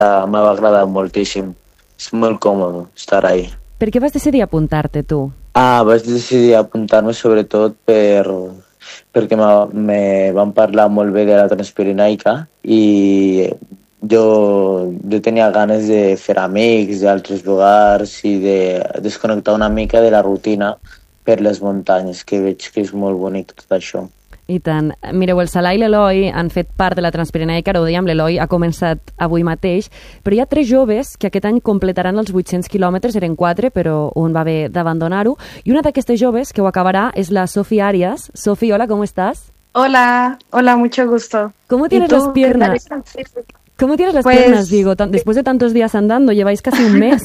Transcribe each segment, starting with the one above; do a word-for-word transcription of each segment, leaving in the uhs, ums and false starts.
m'ha agradat moltíssim. És molt còmode estar ahí. Per què vas decidir apuntar-te, tu? Ah, vaig decidir apuntar-me sobretot per, perquè me van parlar molt bé de la Transpirenaica i jo, jo tenia ganes de fer amics d'altres lugares i de desconnectar una mica de la rutina per les muntanyes, que veig que és molt bonic tot això. I tant. Mireu, el Salah i l'Eloi han fet part de la Transpirenaica, ara ho dèiem, l'Eloi ha començat avui mateix, però hi ha tres joves que aquest any completaran els vuit-cents quilòmetres, eren quatre, però un va haver d'abandonar-ho, i una d'aquestes joves que ho acabarà és la Sofi Arias. Sofi, hola, ¿cómo estás? Hola, hola, mucho gusto. ¿Cómo tienes las piernas? ¿Cómo tienes las pues, piernas, digo? Después de tantos días andando, lleváis casi un mes.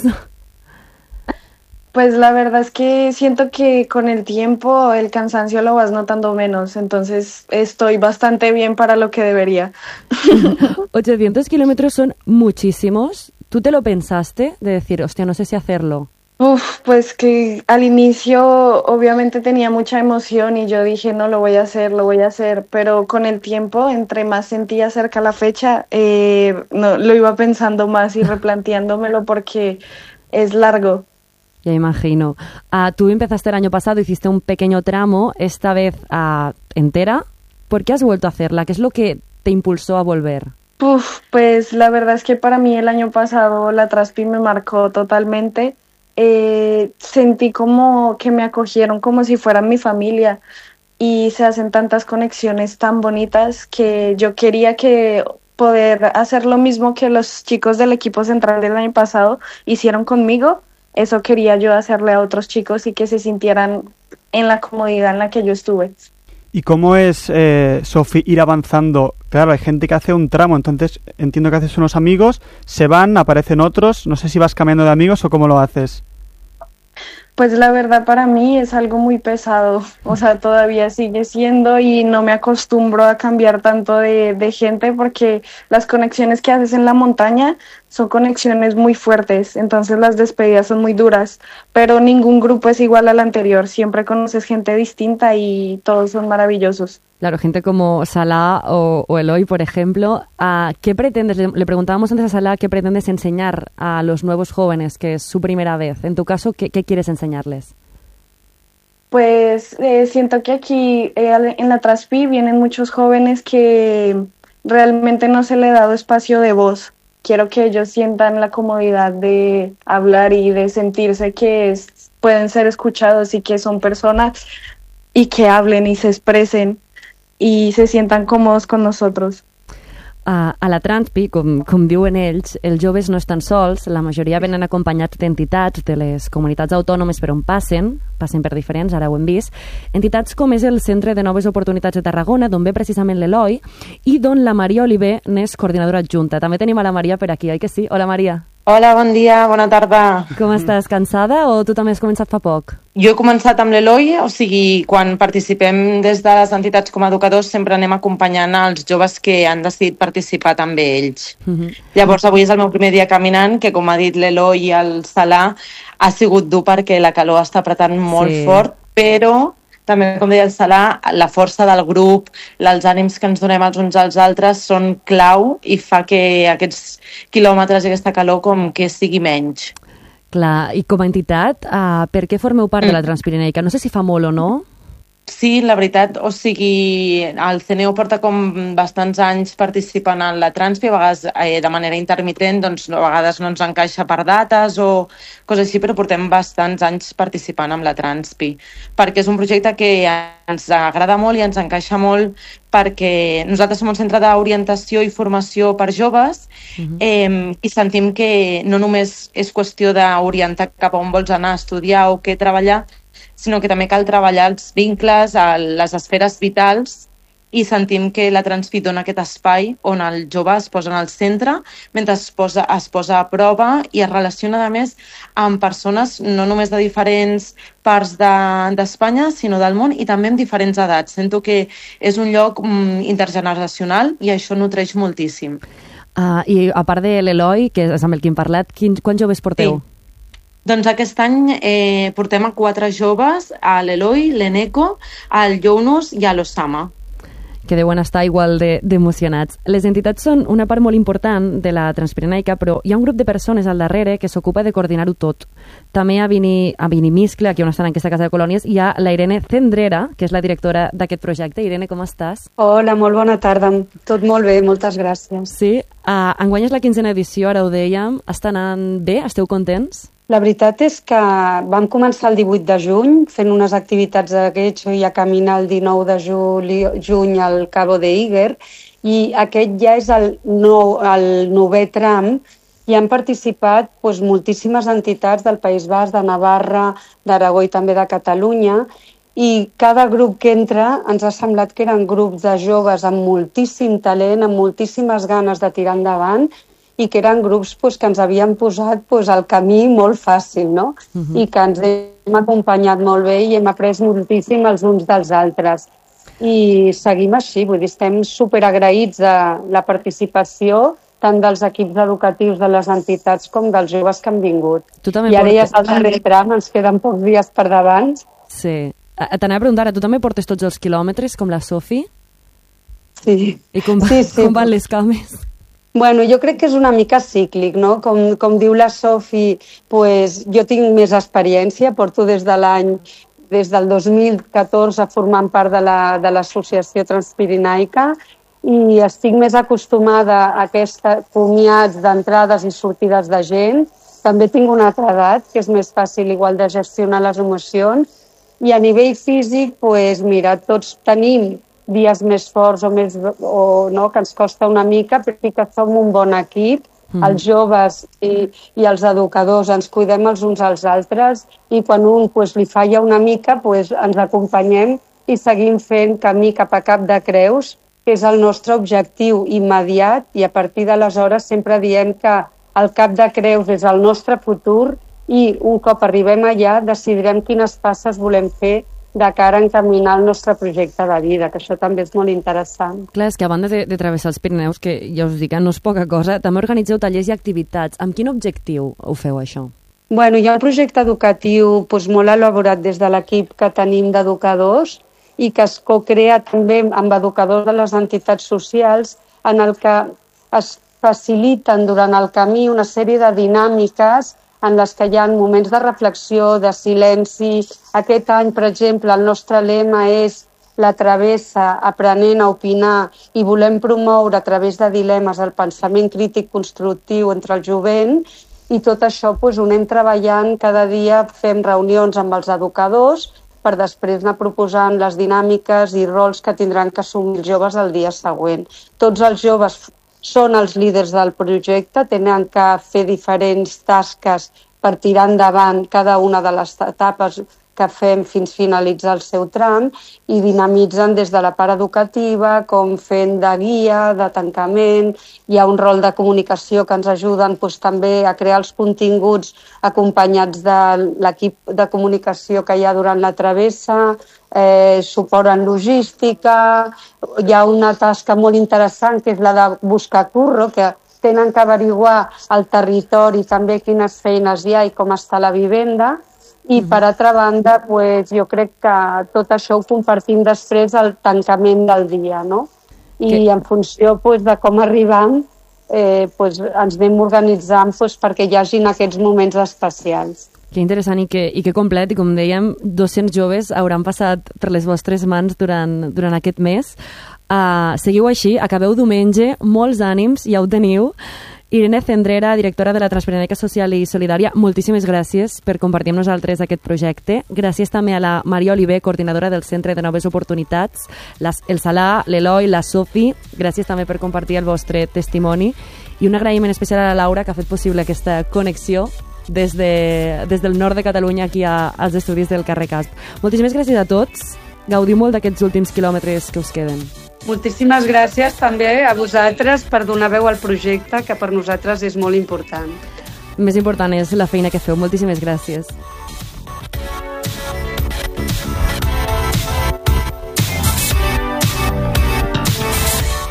Pues la verdad es que siento que con el tiempo el cansancio lo vas notando menos, entonces estoy bastante bien para lo que debería. ochocientos kilómetros son muchísimos. ¿Tú te lo pensaste de decir, hostia, no sé si hacerlo? Uf, pues que al inicio obviamente tenía mucha emoción y yo dije, no, lo voy a hacer, lo voy a hacer, pero con el tiempo, entre más sentía cerca la fecha, eh, no, lo iba pensando más y replanteándomelo porque es largo. Ya imagino. Uh, tú empezaste el año pasado, hiciste un pequeño tramo, esta vez uh, entera. ¿Por qué has vuelto a hacerla? ¿Qué es lo que te impulsó a volver? Uf, pues la verdad es que para mí el año pasado la Transpi me marcó totalmente. Eh, sentí como que me acogieron como si fueran mi familia y se hacen tantas conexiones tan bonitas que yo quería que poder hacer lo mismo que los chicos del equipo central del año pasado hicieron conmigo. Eso quería yo hacerle a otros chicos y que se sintieran en la comodidad en la que yo estuve. ¿Y cómo es, eh, Sofi, ir avanzando? Claro, hay gente que hace un tramo, entonces entiendo que haces unos amigos, se van, aparecen otros, no sé si vas cambiando de amigos o cómo lo haces. Pues la verdad para mí es algo muy pesado, o sea, todavía sigue siendo y no me acostumbro a cambiar tanto de, de gente porque las conexiones que haces en la montaña son conexiones muy fuertes, entonces las despedidas son muy duras, pero ningún grupo es igual al anterior, siempre conoces gente distinta y todos son maravillosos. Claro, gente como Salah o, o Eloi, por ejemplo. ¿A ¿Qué pretendes? Le, le preguntábamos antes a Salah qué pretendes enseñar a los nuevos jóvenes, que es su primera vez. En tu caso, ¿qué, qué quieres enseñarles? Pues eh, siento que aquí eh, en la Transpi vienen muchos jóvenes que realmente no se les ha dado espacio de voz. Quiero que ellos sientan la comodidad de hablar y de sentirse que es, pueden ser escuchados y que son personas y que hablen y se expresen i se sientan còmodes con nosotros. Uh, a la Transpi, com, com diuen ells, els joves no estan sols, la majoria venen acompanyats d'entitats de les comunitats autònomes per on passen, passen per diferents, ara ho hem vist, entitats com és el Centre de Noves Oportunitats de Tarragona, d'on ve precisament l'Eloi, i d'on la Maria Oliver n'és coordinadora adjunta. També tenim a la Maria per aquí, oi que sí? Hola, Maria. Hola, bon dia, bona tarda. Com estàs, cansada o tu també has començat fa poc? Jo he començat amb l'Eloi, o sigui, quan participem des de les entitats com a educadors sempre anem acompanyant els joves que han decidit participar també ells. Uh-huh. Llavors avui és el meu primer dia caminant, que com ha dit l'Eloi i el Salah, ha sigut dur perquè la calor està apretant molt sí. fort, però també, com deia el Salah, la força del grup, els ànims que ens donem els uns als altres són clau i fa que aquests quilòmetres i aquesta calor com que sigui menys. Clar, i com a entitat, uh, per què formeu part de la Transpirenaica? No sé si fa molt o no. Sí, la veritat, o sigui, el C N E O porta com bastants anys participant en la Transpi, a vegades eh, de manera intermitent, doncs a vegades no ens encaixa per dates o coses així, però portem bastants anys participant amb la Transpi, perquè és un projecte que ens agrada molt i ens encaixa molt perquè nosaltres som un centre d'orientació i formació per joves uh-huh. eh, i sentim que no només és qüestió d'orientar cap a on vols anar a estudiar o què treballar, sinó que també cal treballar els vincles, les esferes vitals i sentim que la Transpi dona aquest espai on el jove es posa en el centre mentre es posa, es posa a prova i es relaciona a més amb persones no només de diferents parts d'Espanya, de, sinó del món i també amb diferents edats. Sento que és un lloc mm, intergeneracional i això nutreix moltíssim. Uh, I a part de l'Eloi, que és amb el que hem parlat, quins, quants joves porteu? Sí. Doncs aquest any eh, portem a quatre joves, a l'Eloi, l'Eneco, al Jounus i a l'Osama. que deuen estar igual d'emocionats. Les entitats són una part molt important de la Transpirenaica, però hi ha un grup de persones al darrere que s'ocupa de coordinar-ho tot. També a Vini, a Vinimiscle, aquí on estan en aquesta casa de colònies, hi ha la Irene Cendrera, que és la directora d'aquest projecte. Irene, com estàs? Hola, molt bona tarda. Tot molt bé, moltes gràcies. Sí, uh, enguany és la quinzena edició, ara ho dèiem. Està anant bé? Esteu contents? La veritat és que vam començar el divuit de juny fent unes activitats de Getxo i a caminar el dinou de juli, juny al Cabo de Iguer, i aquest ja és el, nou, el novè tram i han participat doncs, moltíssimes entitats del País Basc, de Navarra, d'Aragó i també de Catalunya, i cada grup que entra ens ha semblat que eren grups de joves amb moltíssim talent, amb moltíssimes ganes de tirar endavant, i que eren grups pues, que ens havien posat pues, al camí molt fàcil, no? Uh-huh. I que ens hem acompanyat molt bé i hem après moltíssim els uns dels altres. I seguim així, vull dir, estem superagraïts de la participació tant dels equips educatius de les entitats com dels joves que han vingut. I ara ja és el darrer tram, ens queden pocs dies per davant. Sí. T'anava a preguntar, tu també portes tots els quilòmetres, com la Sofi? Sí. I com, va, sí, sí. com van les cames? Bueno, jo crec que és una mica cíclic, no? Com, com diu la Sofi, pues, jo tinc més experiència, porto des de l'any, des del dos mil catorze formant part de la, de l'Associació Transpirenaica i estic més acostumada a aquests comiats d'entrades i sortides de gent. També tinc una altra edat, que és més fàcil igual de gestionar les emocions. I a nivell físic, pues, mira, tots tenim dies més forts o més o no, que ens costa una mica, però sí que som un bon equip. Mm. Els joves i, i els educadors ens cuidem els uns als altres i quan un pues, li falla una mica pues, ens acompanyem i seguim fent camí cap a Cap de Creus, que és el nostre objectiu immediat, i a partir d'aleshores sempre diem que el Cap de Creus és el nostre futur i un cop arribem allà decidirem quines passes volem fer de cara a encaminar el nostre projecte de vida, que això també és molt interessant. Clar, és que a banda de, de travessar els Pirineus, que ja us dic que no és poca cosa, també organitzeu tallers i activitats. Amb quin objectiu ho feu, això? Bueno, hi ha un projecte educatiu doncs, molt elaborat des de l'equip que tenim d'educadors i que es co-crea també amb educadors de les entitats socials, en el que es faciliten durant el camí una sèrie de dinàmiques en les que hi ha moments de reflexió, de silenci. Aquest any, per exemple, el nostre lema és la travessa aprenent a opinar i volem promoure a través de dilemes el pensament crític constructiu entre el jovent i tot això doncs, ho anem treballant cada dia, fem reunions amb els educadors per després anar proposant les dinàmiques i rols que tindran que assumir els joves el dia següent. Tots els joves són els líders del projecte, tenen que fer diferents tasques per tirar endavant cada una de les etapes que fem fins finalitzar el seu tram i dinamitzen des de la part educativa, com fent de guia, de tancament. Hi ha un rol de comunicació que ens ajuden doncs, també a crear els continguts acompanyats de l'equip de comunicació que hi ha durant la travessa, eh, suport en logística. Hi ha una tasca molt interessant que és la de buscar curro, que tenen que averiguar el territori també quines feines hi ha i com està la vivenda. I, per altra banda, pues, jo crec que tot això ho compartim després al tancament del dia, no? I que... en funció pues, de com arribam, eh, pues, ens anem organitzant pues, perquè hi hagin aquests moments especials. Que interessant i que, i que complet, i com dèiem, dos-cents joves hauran passat per les vostres mans durant, durant aquest mes. Uh, seguiu així, acabeu diumenge, molts ànims, ja ho teniu. Irene Cendrera, directora de la Transpirenaica Social i Solidària, moltíssimes gràcies per compartir amb nosaltres aquest projecte. Gràcies també a la Maria Oliver, coordinadora del Centre de Noves Oportunitats, les, el Salà, l'Eloi, la Sofi. Gràcies també per compartir el vostre testimoni. I un agraïment especial a la Laura, que ha fet possible aquesta connexió des, de, des del nord de Catalunya aquí a, als estudis del carrer Casp. Moltíssimes gràcies a tots. Gaudiu molt d'aquests últims quilòmetres que us queden. Moltíssimes gràcies també a vosaltres per donar veu al projecte, que per nosaltres és molt important. Més important és la feina que feu. Moltíssimes gràcies.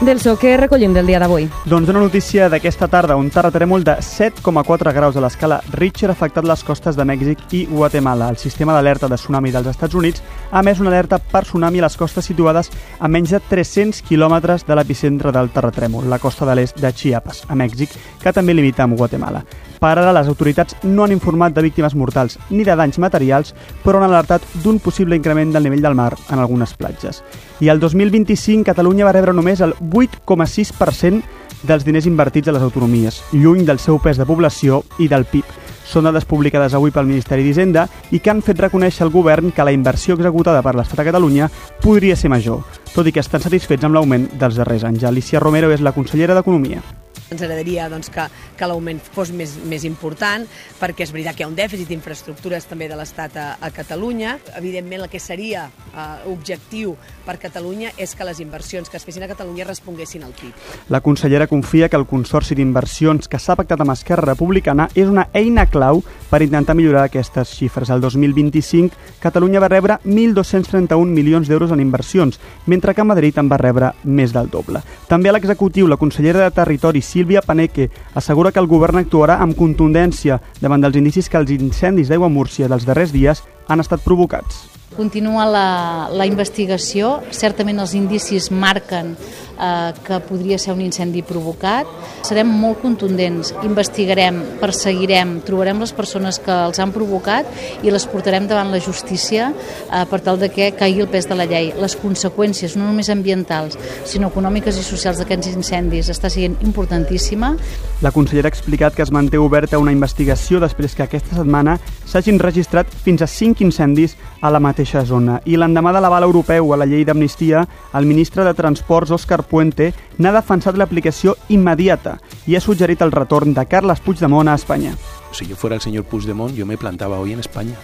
Delso, què recollim del dia d'avui? Doncs una notícia d'aquesta tarda, un terratrèmol de set coma quatre graus a l'escala Richter ha afectat les costes de Mèxic i Guatemala. El sistema d'alerta de tsunami dels Estats Units ha emès una alerta per tsunami a les costes situades a menys de tres-cents quilòmetres de l'epicentre del terratrèmol, la costa de l'est de Chiapas, a Mèxic, que també limita amb Guatemala. Per ara, les autoritats no han informat de víctimes mortals ni de danys materials, però han alertat d'un possible increment del nivell del mar en algunes platges. I el dos mil vint-i-cinc, Catalunya va rebre només el vuit coma sis per cent dels diners invertits a les autonomies, lluny del seu pes de població i del P I B. Són dades publicades avui pel Ministeri d'Hisenda i que han fet reconèixer al govern que la inversió executada per l'Estat a Catalunya podria ser major, tot i que estan satisfets amb l'augment dels darrers anys. Alicia Romero és la consellera d'Economia. Ens agradaria doncs, que, que l'augment fos més, més important, perquè és veritat que hi ha un dèficit d'infraestructures també de l'Estat a, a Catalunya. Evidentment, el que seria eh, objectiu per Catalunya és que les inversions que es fessin a Catalunya responguessin al P I B. La consellera confia que el Consorci d'Inversions que s'ha pactat amb Esquerra Republicana és una eina clau per intentar millorar aquestes xifres. El dos mil vint-i-cinc, Catalunya va rebre mil dos-cents trenta-un milions d'euros en inversions, mentre que Madrid en va rebre més del doble. També a l'executiu, la consellera de Territori, Sílvia Paneque, assegura que el govern actuarà amb contundència davant dels indicis que els incendis d'aigua a Múrcia dels darrers dies han estat provocats. Continua la, la investigació. Certament els indicis marquen eh, que podria ser un incendi provocat. Serem molt contundents, investigarem, perseguirem, trobarem les persones que els han provocat i les portarem davant la justícia eh, per tal de que caigui el pes de la llei. Les conseqüències, no només ambientals, sinó econòmiques i socials d'aquests incendis, està sent importantíssima. La consellera ha explicat que es manté oberta una investigació després que aquesta setmana s'hagin registrat fins a cinc incendis a la mateixa zona. I l'endemà de l'aval europeu a la llei d'amnistia, el ministre de Transports, Òscar Puente, n'ha defensat l'aplicació immediata i ha suggerit el retorn de Carles Puigdemont a Espanya. Si yo fuera el señor Puigdemont, yo me plantaba hoy en España,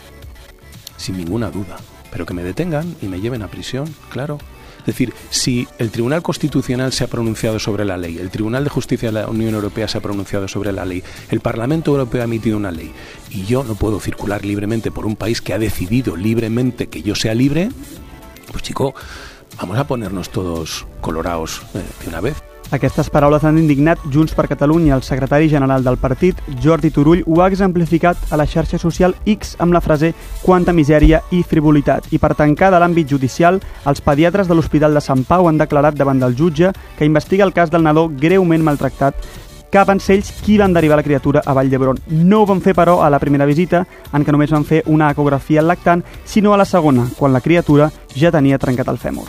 sin ninguna duda. Pero que me detengan y me lleven a prisión, claro. Es decir, si el Tribunal Constitucional se ha pronunciado sobre la ley, el Tribunal de Justicia de la Unión Europea se ha pronunciado sobre la ley, el Parlamento Europeo ha emitido una ley y yo no puedo circular libremente por un país que ha decidido libremente que yo sea libre, pues chico, vamos a ponernos todos colorados eh, de una vez. Aquestes paraules han indignat Junts per Catalunya. El secretari general del partit, Jordi Turull, ho ha exemplificat a la xarxa social X amb la frase «quanta misèria i frivolitat». I per tancar de l'àmbit judicial, els pediatres de l'Hospital de Sant Pau han declarat davant del jutge que investiga el cas del nadó greument maltractat, que van ser ells qui van derivar la criatura a Vall d'Hebron. No ho van fer, però, a la primera visita, en què només van fer una ecografia al lactant, sinó a la segona, quan la criatura ja tenia trencat el fèmur.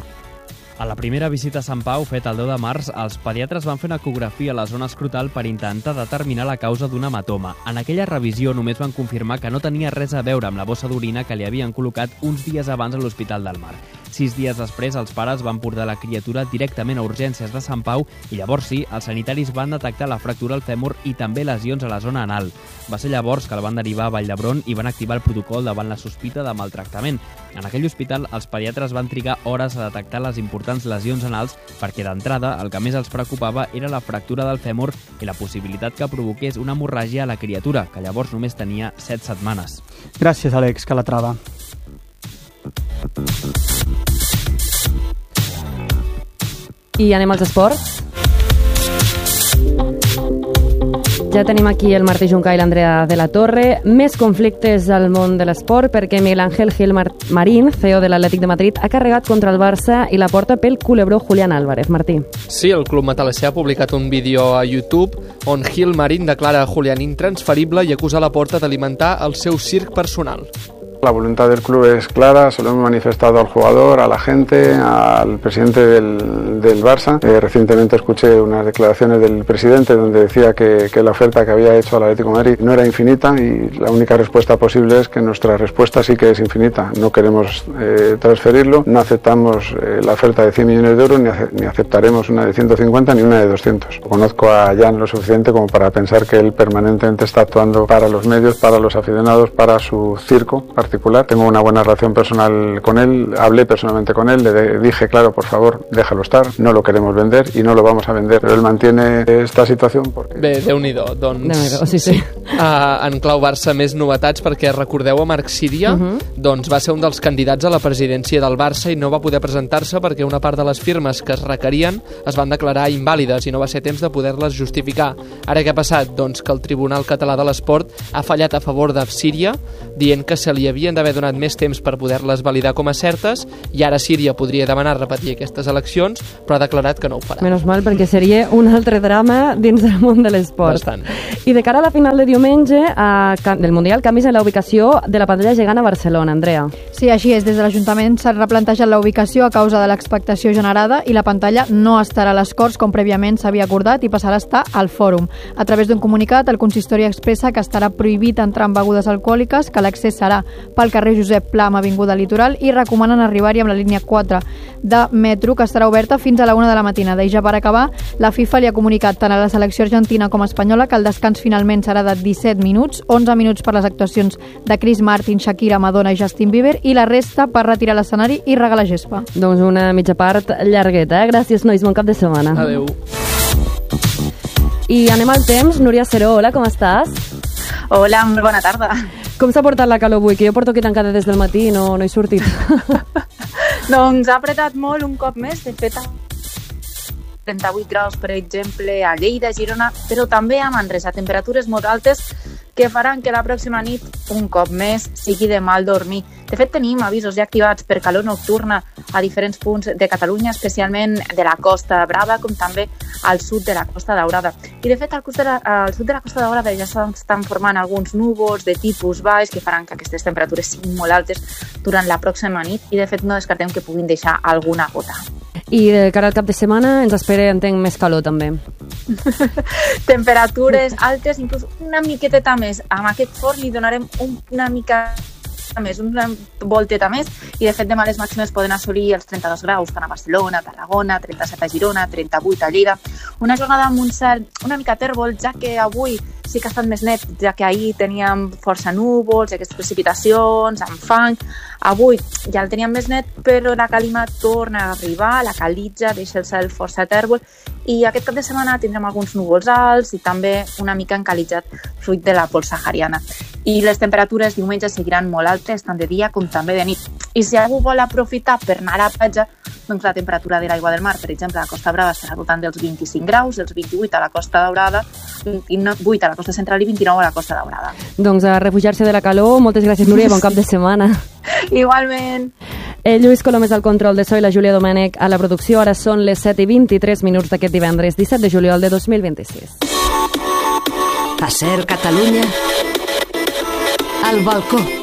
A la primera visita a Sant Pau, feta el deu de març, els pediatres van fer una ecografia a la zona escrotal per intentar determinar la causa d'un hematoma. En aquella revisió només van confirmar que no tenia res a veure amb la bossa d'orina que li havien col·locat uns dies abans a l'Hospital del Mar. Sis dies després, els pares van portar la criatura directament a urgències de Sant Pau i llavors sí, els sanitaris van detectar la fractura al fèmur i també lesions a la zona anal. Va ser llavors que el van derivar a Vall d'Hebron i van activar el protocol davant la sospita de maltractament. En aquell hospital, els pediatres van trigar hores a detectar les importants lesions anals perquè d'entrada el que més els preocupava era la fractura del fèmur i la possibilitat que provoqués una hemorràgia a la criatura, que llavors només tenia set setmanes. Gràcies, Àlex Calatrava. I anem als esports. Ja tenim aquí el Martí Junca i l'Andrea de la Torre. Més conflictes al món de l'esport perquè Miguel Ángel Gil Mar Marín, C E O de l'Atlètic de Madrid, ha carregat contra el Barça i la porta pel culebró Julián Álvarez. Martí. Sí, el club matalasser ha publicat un vídeo a YouTube on Gil Marín declara a Julián intransferible i acusa la porta d'alimentar el seu circ personal. La voluntad del club es clara, se lo hemos manifestado al jugador, a la gente, al presidente del, del Barça. Eh, recientemente escuché unas declaraciones del presidente donde decía que, que la oferta que había hecho al Atlético de Madrid no era infinita y la única respuesta posible es que nuestra respuesta sí que es infinita. No queremos eh, transferirlo, no aceptamos eh, la oferta de cien millones de euros ni, ace ni aceptaremos una de ciento cincuenta ni una de doscientos. Conozco a Jan lo suficiente como para pensar que él permanentemente está actuando para los medios, para los aficionados, para su circo particular. particular. Tengo una buena relación personal con él, hablé personalmente con él, le dije, claro, por favor, déjalo estar, no lo queremos vender y no lo vamos a vender. Pero él mantiene esta situación porque... Bé, Déu-n'hi-do, doncs... Déu-n'hi-do, sí, sí. Uh, en clau Barça, més novetats, perquè recordeu a Marc Síria, uh -huh. doncs va ser un dels candidats a la presidència del Barça i no va poder presentar-se perquè una part de les firmes que es requerien es van declarar invàlides i no va ser temps de poder-les justificar. Ara què ha passat? Doncs que el Tribunal Català de l'Esport ha fallat a favor de Síria, dient que se li havien d'haver donat més temps per poder-les validar com a certes i ara Síria podria demanar repetir aquestes eleccions, però ha declarat que no ho farà. Menys mal, perquè seria un altre drama dins del món de l'esport. Bastant. I de cara a la final de diumenge a, del Mundial, canvis en la ubicació de la pantalla gegant a Barcelona, Andrea. Sí, així és. Des de l'Ajuntament s'ha replantejat la ubicació a causa de l'expectació generada i la pantalla no estarà a les Corts com prèviament s'havia acordat i passarà a estar al Fòrum. A través d'un comunicat, el consistori expressa que estarà prohibit entrar amb begudes alcohòliques, que l'accés serà pel carrer Josep Pla amb Avinguda Litoral i recomanen arribar-hi amb la línia quatre de metro, que estarà oberta fins a la una de la matinada. I ja per acabar, la FIFA li ha comunicat tant a la selecció argentina com espanyola que el descans finalment serà de disset minuts, onze minuts per les actuacions de Chris Martin, Shakira, Madonna i Justin Bieber i la resta per retirar l'escenari i regalar gespa. Doncs una mitja part llargueta, eh? Gràcies, nois, bon cap de setmana. Adéu. I anem al temps. Núria Seró, hola, com estàs? Hola, molt bona tarda. Com s'ha portat la calor avui? Que jo porto aquí tancada des del matí i no, no he sortit. Doncs ha apretat molt un cop més, de fet trenta-vuit graus, per exemple, a Lleida, a Girona, però també a Manresa, temperatures molt altes que faran que la pròxima nit, un cop més, sigui de mal dormir. De fet, tenim avisos ja activats per calor nocturna a diferents punts de Catalunya, especialment de la Costa Brava, com també al sud de la Costa Daurada. I, de fet, al, de la, al sud de la Costa Daurada ja s'estan formant alguns núvols de tipus baix que faran que aquestes temperatures siguin molt altes durant la pròxima nit i, de fet, no descartem que puguin deixar alguna gota. I de cara al cap de setmana ens espera, entenc, més calor també. Temperatures altes, inclús una miqueteta més. Amb aquest forn li donarem una mica més, una volteta més i de fet demà les màximes poden assolir els trenta-dos graus tant a Barcelona, Tarragona, trenta-set a Girona, trenta-vuit a Lleida. Una jornada amb un cel una mica tèrbol, ja que avui sí que ha estat més net, ja que ahir teníem força núvols, aquestes precipitacions, amb fang. Avui ja el teníem més net, però la calima torna a arribar, la calitja, deixa el cel força tèrbol i aquest cap de setmana tindrem alguns núvols alts i també una mica encalitzat fruit de la pols sahariana. I les temperatures diumenge seguiran molt altes, tant de dia com també de nit. I si algú vol aprofitar per anar a la platja, doncs la temperatura de l'aigua del mar, per exemple, a la Costa Brava estarà al voltant dels vint-i-cinc graus, els vint-i-vuit a la Costa Daurada, vint-i-vuit a la Costa Central i vint-i-nou a la Costa Daurada. Doncs a refugiar-se de la calor. Moltes gràcies, Núria, bon cap de setmana. Igualment. El Lluís Colom és al control de so i la Júlia Domènech a la producció. Ara són les set i vint-i-tres minuts d'aquest divendres disset de juliol de dos mil vint-i-sis. A Ser Catalunya, al balcó.